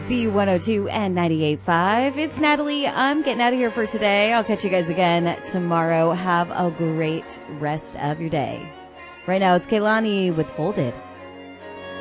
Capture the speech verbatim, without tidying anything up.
B one oh two and ninety-eight point five. It's Natalie. I'm getting out of here for today. I'll catch you guys again tomorrow. Have a great rest of your day. Right now, it's Kaylani with Folded.